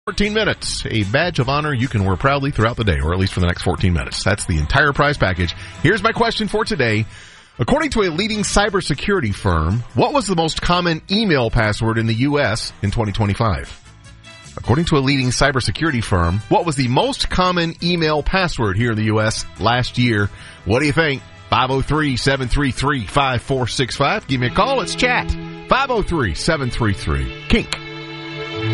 14 minutes, a badge of honor you can wear proudly throughout the day, or at least for the next 14 minutes. That's the entire prize package. Here's my question for today. According to a leading cybersecurity firm, what was the most common email password in the U.S. in 2025? According to a leading cybersecurity firm, what was the most common email password here in the U.S. last year? What do you think? 503-733-5465. Give me a call. Let's chat. 503-733-KINK.